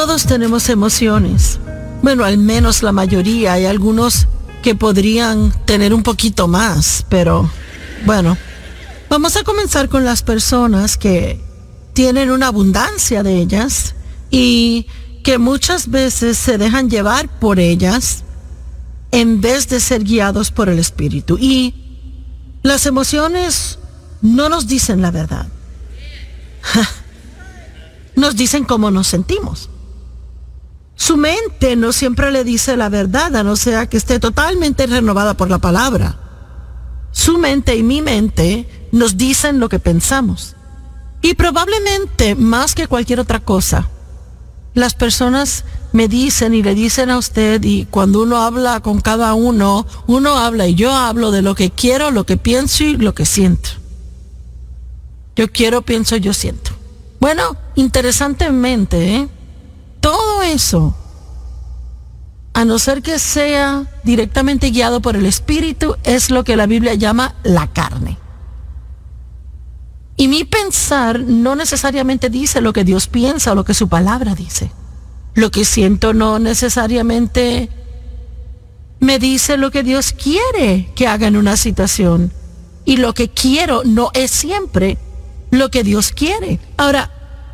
Todos tenemos emociones. Bueno, al menos la mayoría. Hay algunos que podrían tener un poquito más, pero bueno. Vamos a comenzar con las personas que tienen una abundancia de ellas y que muchas veces se dejan llevar por ellas en vez de ser guiados por el Espíritu. Y las emociones no nos dicen la verdad. Nos dicen cómo nos sentimos. Su mente no siempre le dice la verdad, a no ser que esté totalmente renovada por la palabra. Su mente y mi mente nos dicen lo que pensamos. Y probablemente, más que cualquier otra cosa, las personas me dicen y le dicen a usted, y cuando uno habla con cada uno, uno habla y yo hablo de lo que quiero, lo que pienso y lo que siento. Yo quiero, pienso, yo siento. Bueno, interesantemente, todo eso, a no ser que sea directamente guiado por el Espíritu, es lo que la Biblia llama la carne. Y mi pensar no necesariamente dice lo que Dios piensa o lo que su palabra dice. Lo que siento no necesariamente me dice lo que Dios quiere que haga en una situación. Y lo que quiero no es siempre lo que Dios quiere. Ahora,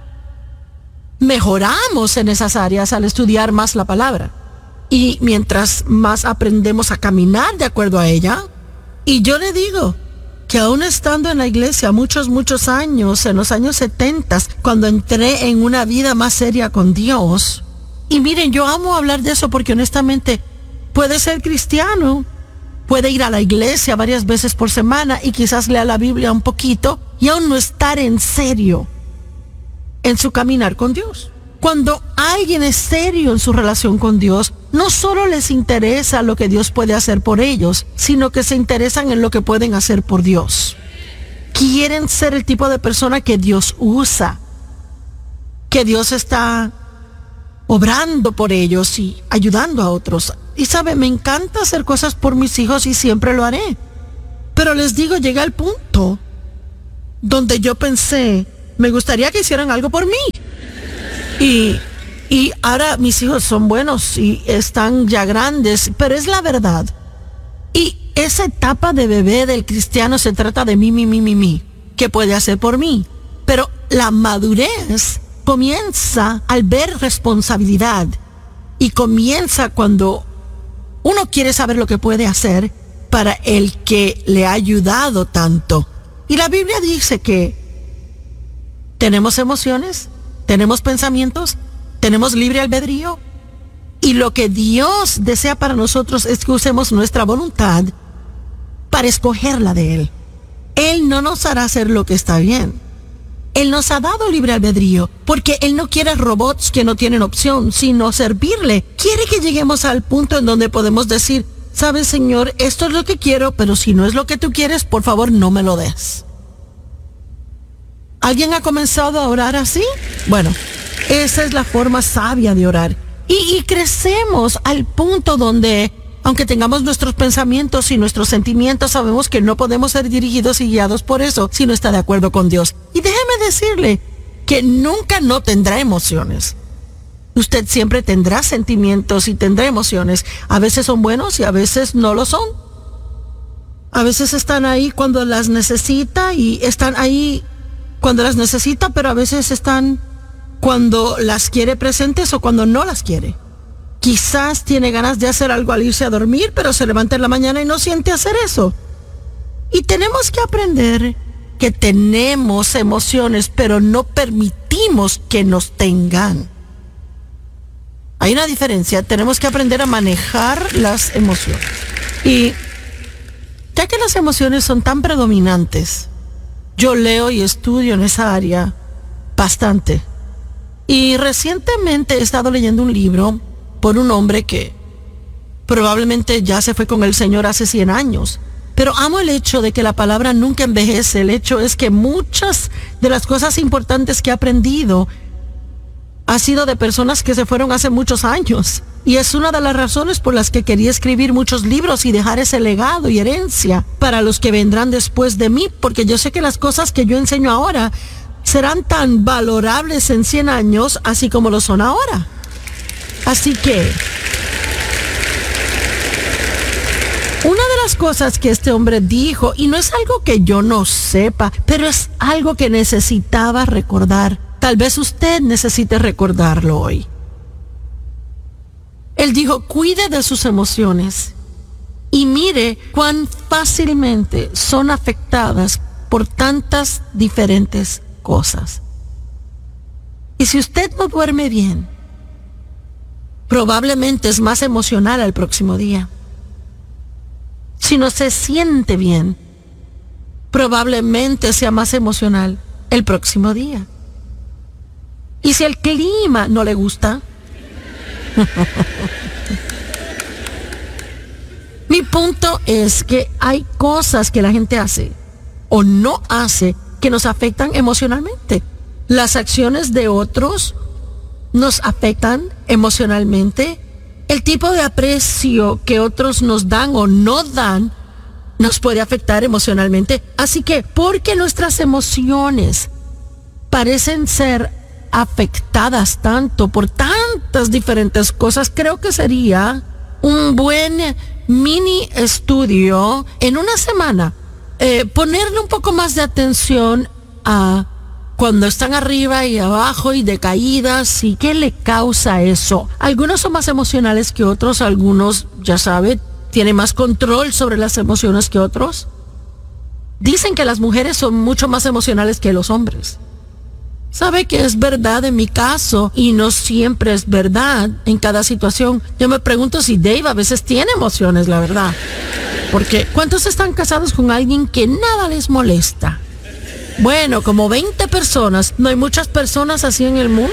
mejoramos en esas áreas al estudiar más la palabra. Y mientras más aprendemos a caminar de acuerdo a ella, y yo le digo que aún estando en la iglesia muchos años, en los años 70, cuando entré en una vida más seria con Dios, y miren, yo amo hablar de eso porque honestamente puede ser cristiano, puede ir a la iglesia varias veces por semana y quizás lea la Biblia un poquito y aún no estar en serio en su caminar con Dios. Cuando alguien es serio en su relación con Dios, no solo les interesa lo que Dios puede hacer por ellos, sino que se interesan en lo que pueden hacer por Dios. Quieren ser el tipo de persona que Dios usa, que Dios está obrando por ellos y ayudando a otros. Y sabe, me encanta hacer cosas por mis hijos y siempre lo haré. Pero les digo, llegué al punto donde yo pensé, me gustaría que hicieran algo por mí. Y ahora mis hijos son buenos y están ya grandes, pero es la verdad. Y esa etapa de bebé del cristiano se trata de mí. ¿Qué puede hacer por mí? Pero la madurez comienza al ver responsabilidad y comienza cuando uno quiere saber lo que puede hacer para el que le ha ayudado tanto. Y la Biblia dice que tenemos emociones, tenemos pensamientos, tenemos libre albedrío, y lo que Dios desea para nosotros es que usemos nuestra voluntad para escogerla de Él. Él no nos hará hacer lo que está bien. Él nos ha dado libre albedrío porque Él no quiere robots que no tienen opción, sino servirle. Quiere que lleguemos al punto en donde podemos decir, ¿sabes, Señor? Esto es lo que quiero, pero si no es lo que tú quieres, por favor, no me lo des. ¿Alguien ha comenzado a orar así? Bueno, esa es la forma sabia de orar. Y crecemos al punto donde, aunque tengamos nuestros pensamientos y nuestros sentimientos, sabemos que no podemos ser dirigidos y guiados por eso si no está de acuerdo con Dios. Y déjeme decirle que nunca no tendrá emociones. Usted siempre tendrá sentimientos y tendrá emociones. A veces son buenos y a veces no lo son. A veces están ahí cuando las necesita y están ahí cuando las necesita, pero a veces están cuando las quiere presentes o cuando no las quiere. Quizás tiene ganas de hacer algo al irse a dormir, pero se levanta en la mañana y no siente hacer eso. Y tenemos que aprender que tenemos emociones, pero no permitimos que nos tengan. Hay una diferencia, tenemos que aprender a manejar las emociones. Y ya que las emociones son tan predominantes, yo leo y estudio en esa área bastante. Y recientemente he estado leyendo un libro por un hombre que probablemente ya se fue con el Señor hace 100 años. Pero amo el hecho de que la palabra nunca envejece. El hecho es que muchas de las cosas importantes que he aprendido ha sido de personas que se fueron hace muchos años. Y es una de las razones por las que quería escribir muchos libros y dejar ese legado y herencia para los que vendrán después de mí, porque yo sé que las cosas que yo enseño ahora serán tan valorables en 100 años, así como lo son ahora. Así que una de las cosas que este hombre dijo, y no es algo que yo no sepa, pero es algo que necesitaba recordar. Tal vez usted necesite recordarlo hoy. Él dijo, cuide de sus emociones y mire cuán fácilmente son afectadas por tantas diferentes cosas. Y si usted no duerme bien, probablemente es más emocional al próximo día. Si no se siente bien, probablemente sea más emocional el próximo día. Y si el clima no le gusta, mi punto es que hay cosas que la gente hace o no hace que nos afectan emocionalmente. Las acciones de otros nos afectan emocionalmente. El tipo de aprecio que otros nos dan o no dan nos puede afectar emocionalmente. Así que, porque nuestras emociones parecen ser afectadas tanto por tantas diferentes cosas, creo que sería un buen mini estudio en una semana. Ponerle un poco más de atención a cuando están arriba y abajo y de caídas y qué le causa eso. Algunos son más emocionales que otros, algunos, ya sabe, tienen más control sobre las emociones que otros. Dicen que las mujeres son mucho más emocionales que los hombres. Sabe que es verdad en mi caso y no siempre es verdad en cada situación. Yo me pregunto si Dave a veces tiene emociones, la verdad. Porque ¿cuántos están casados con alguien que nada les molesta? Bueno, como 20 personas. No hay muchas personas así en el mundo.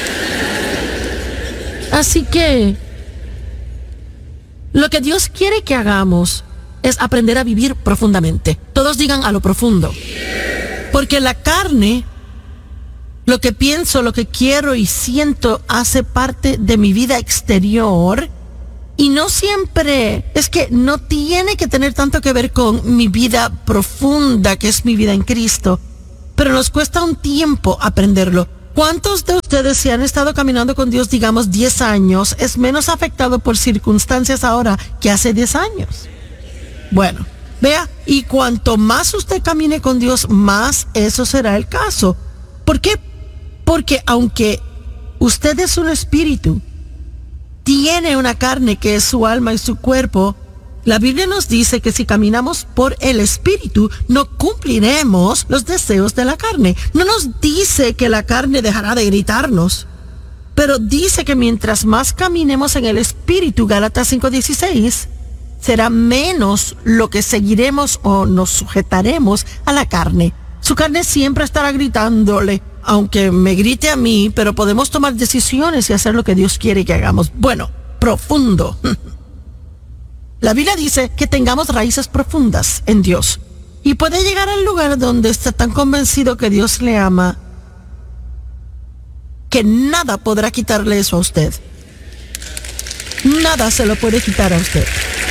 Así que lo que Dios quiere que hagamos es aprender a vivir profundamente. Todos digan a lo profundo. Porque la carne, lo que pienso, lo que quiero y siento hace parte de mi vida exterior. Y no siempre, es que no tiene que tener tanto que ver con mi vida profunda, que es mi vida en Cristo. Pero nos cuesta un tiempo aprenderlo. ¿Cuántos de ustedes, si han estado caminando con Dios, digamos 10 años, es menos afectado por circunstancias ahora que hace 10 años? Bueno, vea, y cuanto más usted camine con Dios, más eso será el caso. ¿Por qué? Porque aunque usted es un espíritu, tiene una carne que es su alma y su cuerpo, la Biblia nos dice que si caminamos por el Espíritu, no cumpliremos los deseos de la carne. No nos dice que la carne dejará de gritarnos, pero dice que mientras más caminemos en el Espíritu, Gálatas 5:16, será menos lo que seguiremos o nos sujetaremos a la carne. Su carne siempre estará gritándole, aunque me grite a mí, pero podemos tomar decisiones y hacer lo que Dios quiere que hagamos. Bueno, profundo. La Biblia dice que tengamos raíces profundas en Dios. Y puede llegar al lugar donde está tan convencido que Dios le ama, que nada podrá quitarle eso a usted. Nada se lo puede quitar a usted.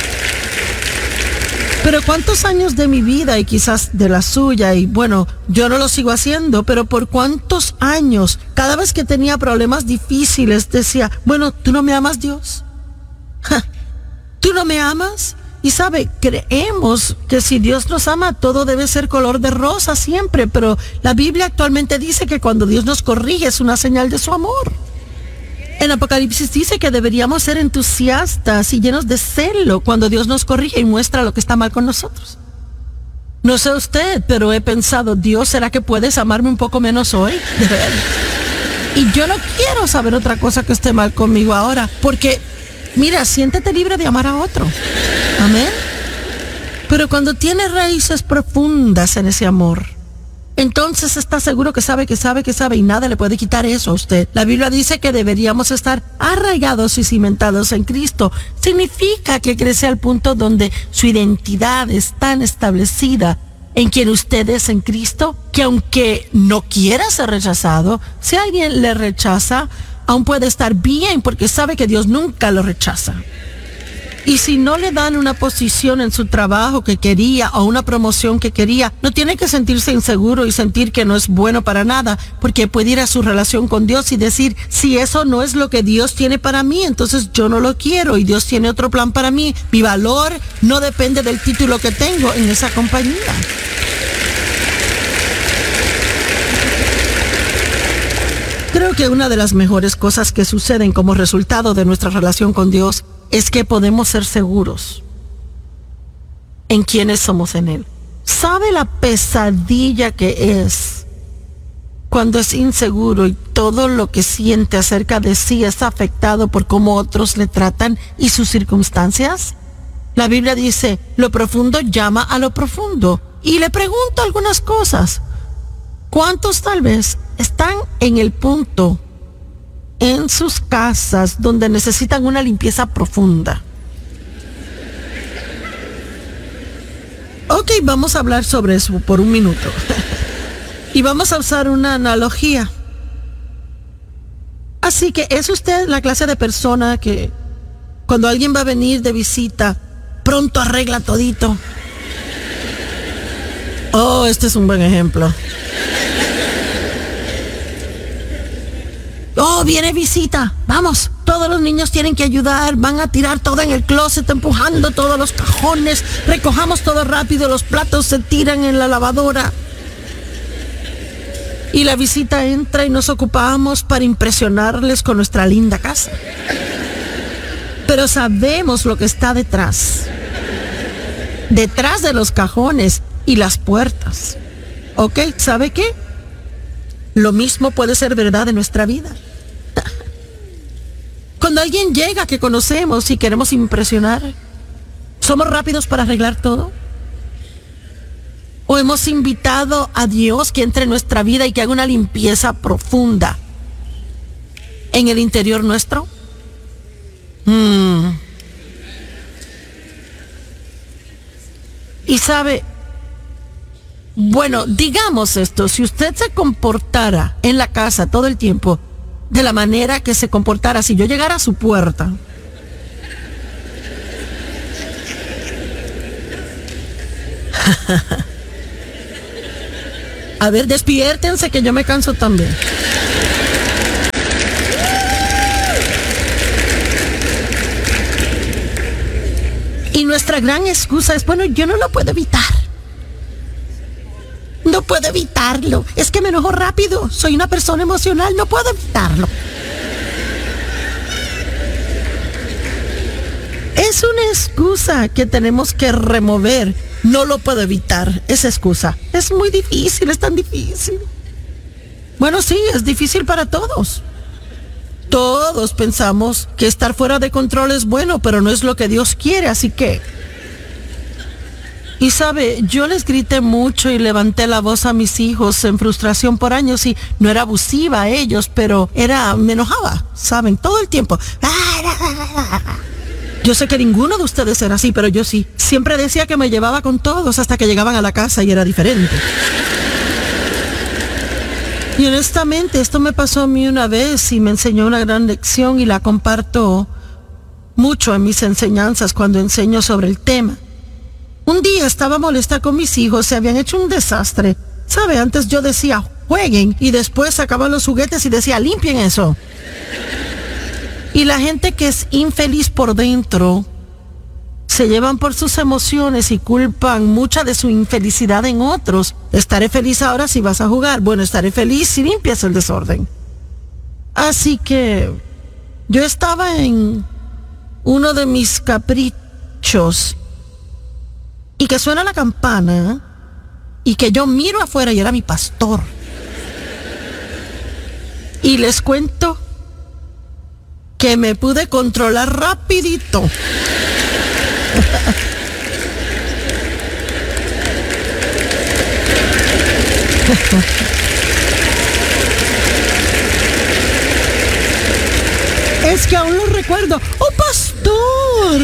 Pero ¿cuántos años de mi vida y quizás de la suya? Y bueno, yo no lo sigo haciendo, pero ¿por cuántos años? Cada vez que tenía problemas difíciles decía, bueno, ¿tú no me amas, Dios? ¿Tú no me amas? Y sabe, creemos que si Dios nos ama, todo debe ser color de rosa siempre, pero la Biblia actualmente dice que cuando Dios nos corrige es una señal de su amor. En Apocalipsis dice que deberíamos ser entusiastas y llenos de celo cuando Dios nos corrige y muestra lo que está mal con nosotros. No sé usted, pero he pensado, Dios, ¿será que puedes amarme un poco menos hoy? De verdad. Y yo no quiero saber otra cosa que esté mal conmigo ahora, porque, mira, siéntete libre de amar a otro. Amén. Pero cuando tiene raíces profundas en ese amor, entonces está seguro que sabe y nada le puede quitar eso a usted. La Biblia dice que deberíamos estar arraigados y cimentados en Cristo. Significa que crece al punto donde su identidad es tan establecida en quien usted es en Cristo, que aunque no quiera ser rechazado, si alguien le rechaza, aún puede estar bien porque sabe que Dios nunca lo rechaza. Y si no le dan una posición en su trabajo que quería o una promoción que quería, no tiene que sentirse inseguro y sentir que no es bueno para nada, porque puede ir a su relación con Dios y decir, si eso no es lo que Dios tiene para mí, entonces yo no lo quiero y Dios tiene otro plan para mí. Mi valor no depende del título que tengo en esa compañía. Creo que una de las mejores cosas que suceden como resultado de nuestra relación con Dios es que podemos ser seguros en quiénes somos en Él. ¿Sabe la pesadilla que es cuando es inseguro y todo lo que siente acerca de sí es afectado por cómo otros le tratan y sus circunstancias? La Biblia dice, lo profundo llama a lo profundo. Y le pregunto algunas cosas. ¿Cuántos tal vez están en el punto en sus casas donde necesitan una limpieza profunda? Ok, vamos a hablar sobre eso por un minuto. Y vamos a usar una analogía. Así que ¿es usted la clase de persona que cuando alguien va a venir de visita, pronto arregla todito? Oh, este es un buen ejemplo. Oh, viene visita, vamos, todos los niños tienen que ayudar, van a tirar todo en el closet, empujando todos los cajones, recojamos todo rápido, los platos se tiran en la lavadora. Y la visita entra y nos ocupamos para impresionarles con nuestra linda casa. Pero sabemos lo que está detrás de los cajones y las puertas. ¿Ok? ¿Sabe qué? Lo mismo puede ser verdad en nuestra vida. Cuando alguien llega que conocemos y queremos impresionar, ¿somos rápidos para arreglar todo? ¿O hemos invitado a Dios que entre en nuestra vida y que haga una limpieza profunda en el interior nuestro? Y sabe, bueno, digamos esto, si usted se comportara en la casa todo el tiempo de la manera que se comportara si yo llegara a su puerta, a ver, despiértense que yo me canso también. Y nuestra gran excusa es, bueno, yo no lo puedo evitar. No puedo evitarlo. Es que me enojo rápido. Soy una persona emocional. No puedo evitarlo. Es una excusa que tenemos que remover. No lo puedo evitar. Esa excusa. Es muy difícil. Es tan difícil. Bueno, sí, es difícil para todos. Todos pensamos que estar fuera de control es bueno, pero no es lo que Dios quiere, así que... Y sabe, yo les grité mucho y levanté la voz a mis hijos en frustración por años y no era abusiva a ellos, pero me enojaba, ¿saben? Todo el tiempo. Yo sé que ninguno de ustedes era así, pero yo sí. Siempre decía que me llevaba con todos hasta que llegaban a la casa y era diferente. Y honestamente, esto me pasó a mí una vez y me enseñó una gran lección y la comparto mucho en mis enseñanzas cuando enseño sobre el tema. Un día estaba molesta con mis hijos, se habían hecho un desastre. ¿Sabe? Antes yo decía, jueguen, y después sacaban los juguetes y decía, limpien eso. Y la gente que es infeliz por dentro, se llevan por sus emociones y culpan mucha de su infelicidad en otros. Estaré feliz ahora si vas a jugar. Bueno, estaré feliz si limpias el desorden. Así que yo estaba en uno de mis caprichos y que suena la campana y que yo miro afuera y era mi pastor. Y les cuento que me pude controlar rapidito. Es que aún lo recuerdo. ¡Oh, pastor!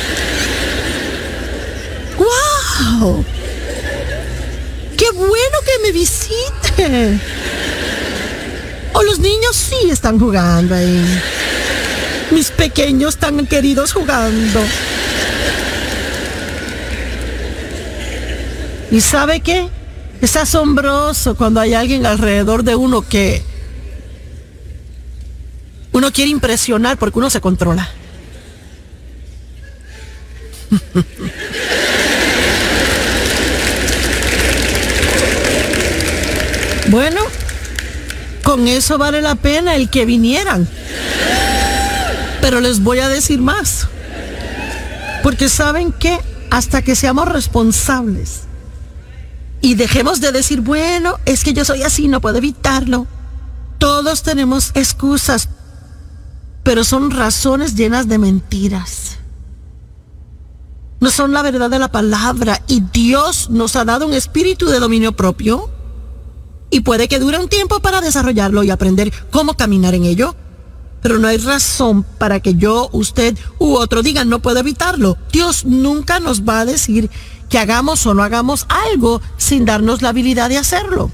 ¡Wow! ¡Qué bueno que me visite! Oh, los niños sí están jugando ahí. Mis pequeños tan queridos jugando. ¿Y sabe qué? Es asombroso cuando hay alguien alrededor de uno que uno quiere impresionar porque uno se controla. Bueno, con eso vale la pena el que vinieran. Pero les voy a decir más. Porque saben que hasta que seamos responsables y dejemos de decir, bueno, es que yo soy así, no puedo evitarlo. Todos tenemos excusas, pero son razones llenas de mentiras. No son la verdad de la palabra, y Dios nos ha dado un espíritu de dominio propio y puede que dure un tiempo para desarrollarlo y aprender cómo caminar en ello. Pero no hay razón para que yo, usted u otro digan no puedo evitarlo. Dios nunca nos va a decir que hagamos o no hagamos algo sin darnos la habilidad de hacerlo.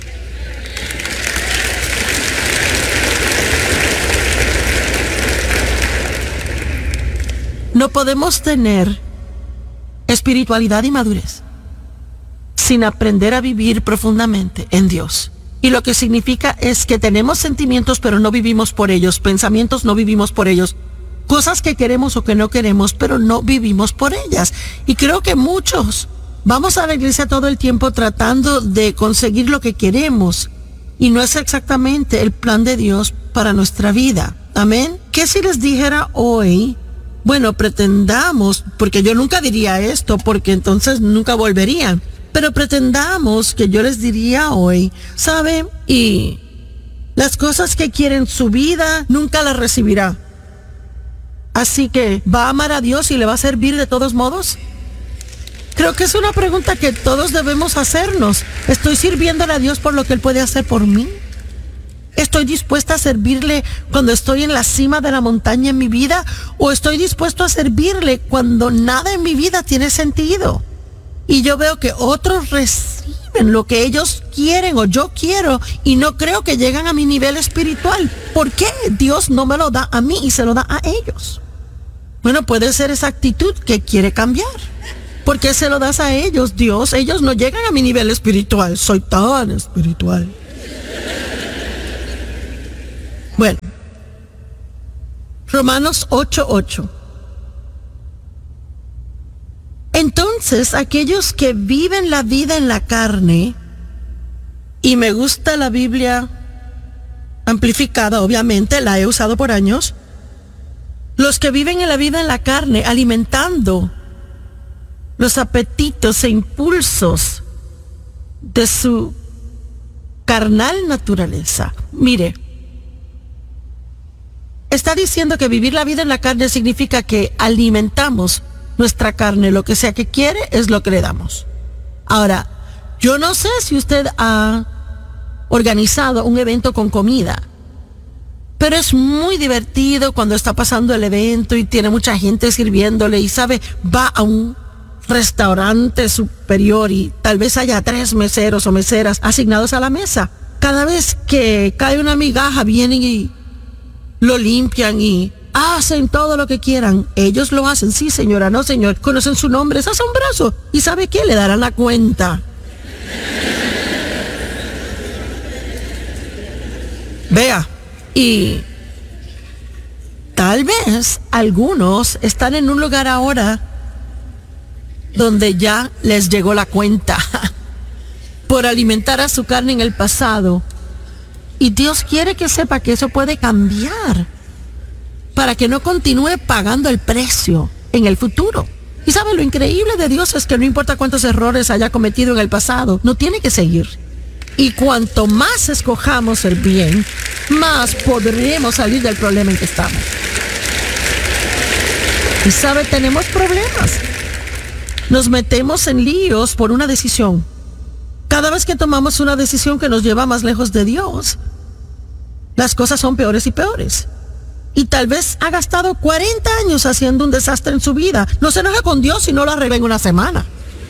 No podemos tener espiritualidad y madurez sin aprender a vivir profundamente en Dios. Y lo que significa es que tenemos sentimientos, pero no vivimos por ellos. Pensamientos, no vivimos por ellos. Cosas que queremos o que no queremos, pero no vivimos por ellas. Y creo que muchos vamos a la iglesia todo el tiempo tratando de conseguir lo que queremos. Y no es exactamente el plan de Dios para nuestra vida. Amén. ¿Qué si les dijera hoy? Bueno, pretendamos, porque yo nunca diría esto, porque entonces nunca volverían. Pero pretendamos que yo les diría hoy, ¿sabe? Y las cosas que quieren su vida nunca las recibirá. Así que, ¿va a amar a Dios y le va a servir de todos modos? Creo que es una pregunta que todos debemos hacernos. ¿Estoy sirviéndole a Dios por lo que Él puede hacer por mí? ¿Estoy dispuesta a servirle cuando estoy en la cima de la montaña en mi vida? ¿O estoy dispuesto a servirle cuando nada en mi vida tiene sentido? Y yo veo que otros reciben lo que ellos quieren o yo quiero y no creo que llegan a mi nivel espiritual. ¿Por qué Dios no me lo da a mí y se lo da a ellos? Bueno, puede ser esa actitud que quiere cambiar. ¿Por qué se lo das a ellos, Dios? Ellos no llegan a mi nivel espiritual. Soy tan espiritual. Bueno, Romanos 8:8. Entonces, aquellos que viven la vida en la carne, y me gusta la Biblia amplificada, obviamente, la he usado por años, los que viven en la vida en la carne, alimentando los apetitos e impulsos de su carnal naturaleza. Mire, está diciendo que vivir la vida en la carne significa que alimentamos nuestra carne, lo que sea que quiere es lo que le damos. Ahora, yo no sé si usted ha organizado un evento con comida, pero es muy divertido cuando está pasando el evento y tiene mucha gente sirviéndole y sabe, va a un restaurante superior y tal vez haya 3 meseros o meseras asignados a la mesa. Cada vez que cae una migaja vienen y lo limpian y hacen todo lo que quieran. Ellos lo hacen, sí señora, no señor, conocen su nombre, es asombroso. ¿Y sabe qué? Le darán la cuenta. Vea, y tal vez algunos están en un lugar ahora donde ya les llegó la cuenta por alimentar a su carne en el pasado. Y Dios quiere que sepa que eso puede cambiar para que no continúe pagando el precio en el futuro. Y sabe, lo increíble de Dios es que no importa cuántos errores haya cometido en el pasado, no tiene que seguir. Y cuanto más escojamos el bien, más podremos salir del problema en que estamos. Y sabe, tenemos problemas. Nos metemos en líos por una decisión. Cada vez que tomamos una decisión que nos lleva más lejos de Dios, las cosas son peores y peores. Y tal vez ha gastado 40 años haciendo un desastre en su vida. No se enoje con Dios si no lo arregla en una semana.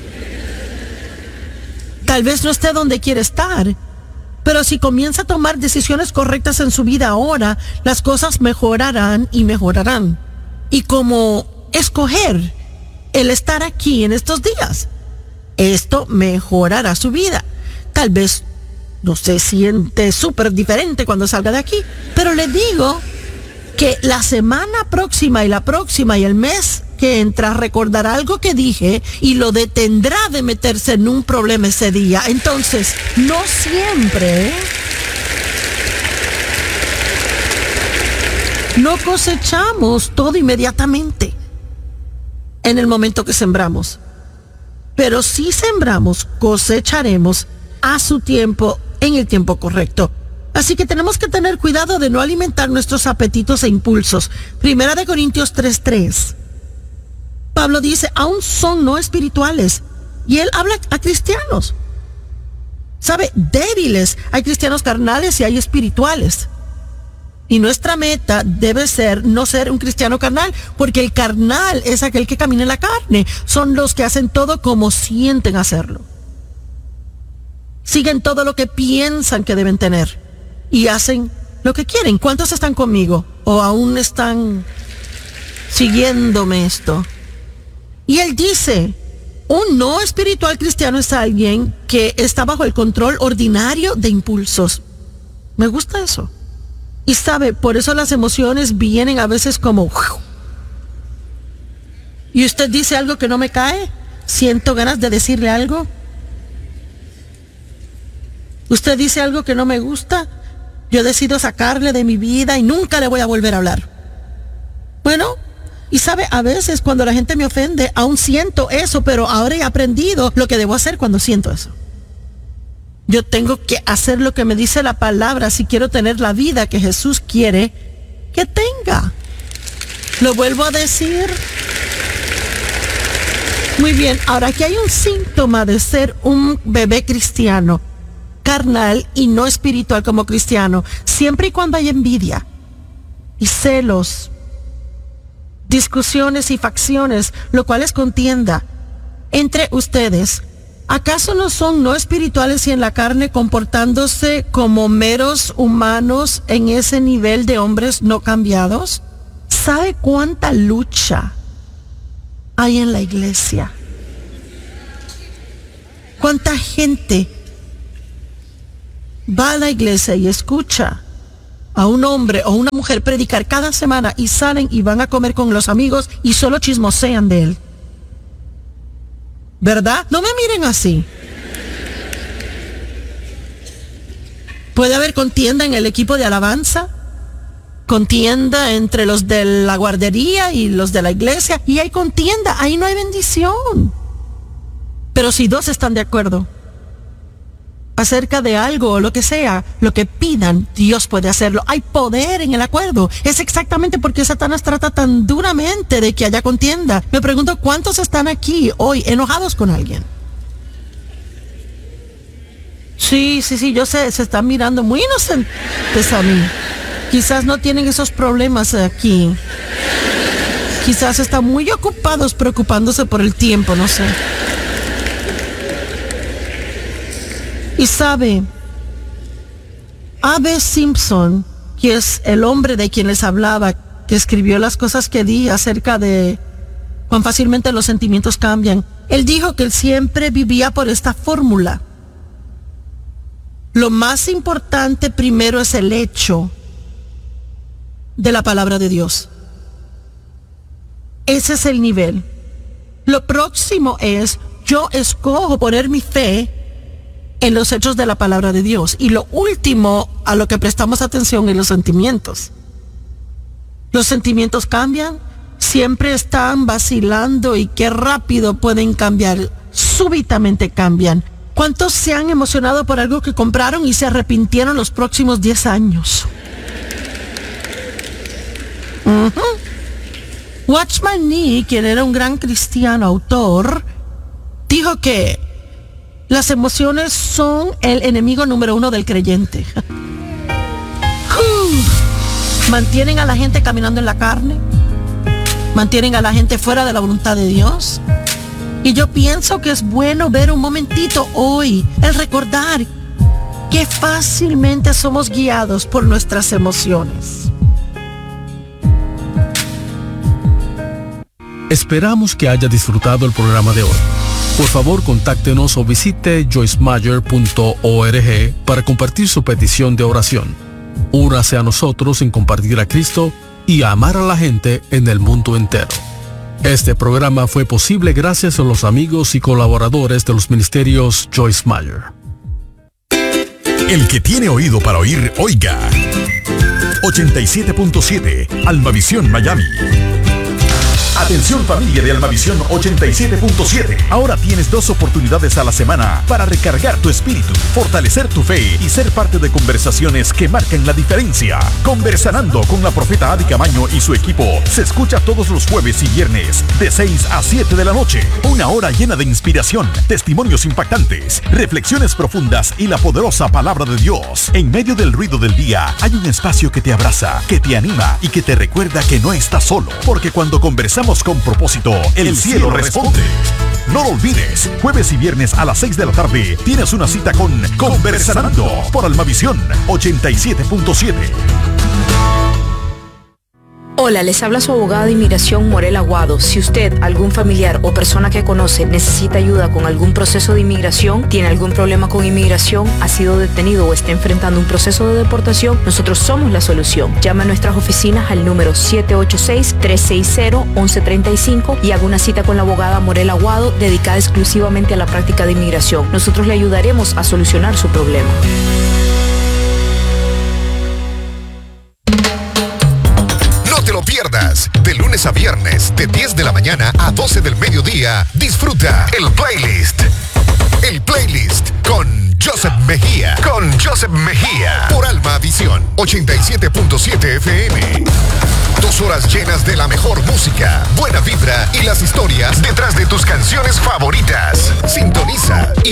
Tal vez no esté donde quiere estar, pero si comienza a tomar decisiones correctas en su vida ahora, las cosas mejorarán y mejorarán. Y como escoger el estar aquí en estos días. Esto mejorará su vida. Tal vez no se siente súper diferente cuando salga de aquí, pero le digo que la semana próxima y el mes que entra recordará algo que dije y lo detendrá de meterse en un problema ese día. Entonces, no siempre, no cosechamos todo inmediatamente en el momento que sembramos. Pero si sembramos, cosecharemos a su tiempo, en el tiempo correcto. Así que tenemos que tener cuidado de no alimentar nuestros apetitos e impulsos. 1 Corintios 3:3. Pablo dice, aún son no espirituales. Y él habla a cristianos. ¿Sabe? Débiles. Hay cristianos carnales y hay espirituales. Y nuestra meta debe ser no ser un cristiano carnal, porque el carnal es aquel que camina en la carne. Son los que hacen todo como sienten hacerlo. Siguen todo lo que piensan que deben tener y hacen lo que quieren. ¿Cuántos están conmigo? ¿O aún están siguiéndome esto? Y él dice, un no espiritual cristiano es alguien que está bajo el control ordinario de impulsos. Me gusta eso. Y sabe, por eso las emociones vienen a veces como... Y usted dice algo que no me cae, siento ganas de decirle algo. Usted dice algo que no me gusta, yo decido sacarle de mi vida y nunca le voy a volver a hablar. Bueno, y sabe, a veces cuando la gente me ofende, aún siento eso, pero ahora he aprendido lo que debo hacer cuando siento eso. Yo tengo que hacer lo que me dice la palabra si quiero tener la vida que Jesús quiere que tenga. Lo vuelvo a decir. Muy bien, ahora aquí hay un síntoma de ser un bebé cristiano, carnal y no espiritual como cristiano, siempre y cuando hay envidia y celos, discusiones y facciones, lo cual es contienda entre ustedes. ¿Acaso no son no espirituales y en la carne comportándose como meros humanos en ese nivel de hombres no cambiados? ¿Sabe cuánta lucha hay en la iglesia? ¿Cuánta gente va a la iglesia y escucha a un hombre o una mujer predicar cada semana y salen y van a comer con los amigos y solo chismosean de él? ¿Verdad? No me miren así. Puede haber contienda en el equipo de alabanza, contienda entre los de la guardería y los de la iglesia, y hay contienda, ahí no hay bendición. Pero si dos están de acuerdo acerca de algo o lo que sea, lo que pidan, Dios puede hacerlo. Hay poder en el acuerdo. Es exactamente porque Satanás trata tan duramente de que haya contienda. Me pregunto, ¿cuántos están aquí hoy enojados con alguien? Sí, yo sé, se están mirando muy inocentes a mí. Quizás no tienen esos problemas aquí. Quizás están muy ocupados preocupándose por el tiempo, no sé. Y sabe, A.B. Simpson, que es el hombre de quien les hablaba, que escribió las cosas que di acerca de cuán fácilmente los sentimientos cambian, él dijo que él siempre vivía por esta fórmula. Lo más importante primero es el hecho de la palabra de Dios. Ese es el nivel. Lo próximo es, yo escojo poner mi fe en los hechos de la palabra de Dios. Y lo último a lo que prestamos atención es los sentimientos. Los sentimientos cambian, siempre están vacilando y qué rápido pueden cambiar, súbitamente cambian. ¿Cuántos se han emocionado por algo que compraron y se arrepintieron los próximos 10 años? Watchman Nee, quien era un gran cristiano autor, dijo que las emociones son el enemigo número 1 del creyente. Mantienen a la gente caminando en la carne, mantienen a la gente fuera de la voluntad de Dios. Y yo pienso que es bueno ver un momentito hoy, el recordar que fácilmente somos guiados por nuestras emociones. Esperamos que haya disfrutado el programa de hoy. Por favor, contáctenos o visite joycemeyer.org para compartir su petición de oración. Únase a nosotros en compartir a Cristo y a amar a la gente en el mundo entero. Este programa fue posible gracias a los amigos y colaboradores de los ministerios Joyce Meyer. El que tiene oído para oír, oiga. 87.7 Almavisión Miami. Atención familia de Almavisión 87.7. Ahora tienes 2 oportunidades a la semana para recargar tu espíritu, fortalecer tu fe y ser parte de conversaciones que marcan la diferencia. Conversando con la profeta Adi Camaño y su equipo se escucha todos los jueves y viernes de 6 a 7 de la noche. Una hora llena de inspiración, testimonios impactantes, reflexiones profundas y la poderosa palabra de Dios. En medio del ruido del día hay un espacio que te abraza, que te anima y que te recuerda que no estás solo, porque cuando conversamos con propósito, el cielo responde. No lo olvides, jueves y viernes a las 6 de la tarde tienes una cita con Conversando por Almavisión 87.7. Hola, les habla su abogada de inmigración Morel Aguado. Si usted, algún familiar o persona que conoce necesita ayuda con algún proceso de inmigración, tiene algún problema con inmigración, ha sido detenido o está enfrentando un proceso de deportación, nosotros somos la solución. Llame a nuestras oficinas al número 786-360-1135 y haga una cita con la abogada Morel Aguado dedicada exclusivamente a la práctica de inmigración. Nosotros le ayudaremos a solucionar su problema. Pierdas. De lunes a viernes, de 10 de la mañana a 12 del mediodía, disfruta el playlist. El playlist con Joseph Mejía. Por Almavisión 87.7 FM. 2 horas llenas de la mejor música, buena vibra y las historias detrás de tus canciones favoritas. Sintoniza y